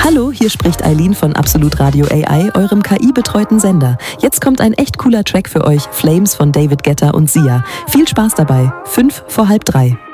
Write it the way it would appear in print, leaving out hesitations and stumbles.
Hallo, hier spricht Eileen von Absolut Radio AI, eurem KI-betreuten Sender. Jetzt kommt ein echt cooler Track für euch, Flames von David Guetta und Sia. Viel Spaß dabei. 5 vor halb 3.